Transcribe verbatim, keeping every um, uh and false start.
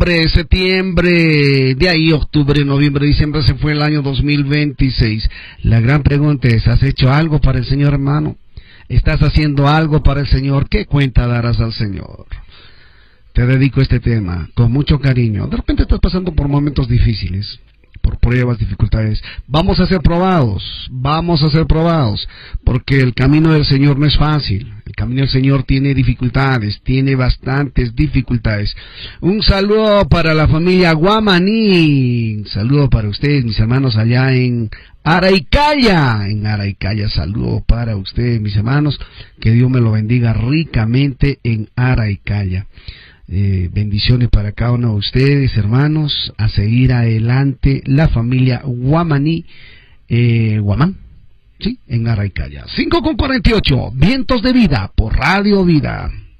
septiembre, septiembre, de ahí octubre, noviembre, diciembre, se fue el año dos mil veintiséis. La gran pregunta es, ¿has hecho algo para el Señor, hermano? ¿Estás haciendo algo para el Señor? ¿Qué cuenta darás al Señor? Te dedico este tema con mucho cariño. De repente estás pasando por momentos difíciles, por pruebas, dificultades. Vamos a ser probados, vamos a ser probados, porque el camino del Señor no es fácil. El camino del Señor tiene dificultades, tiene bastantes dificultades. Un saludo para la familia Guamaní, un saludo para ustedes, mis hermanos, allá en Araicaya, en Araicaya, saludo para ustedes, mis hermanos, que Dios me lo bendiga ricamente en Araicaya. Eh, bendiciones para cada uno de ustedes, hermanos, a seguir adelante, la familia Guamaní, eh, Guamán, sí, en Araicaya. cinco con cuarenta y ocho, Vientos de Vida, por Radio Vida.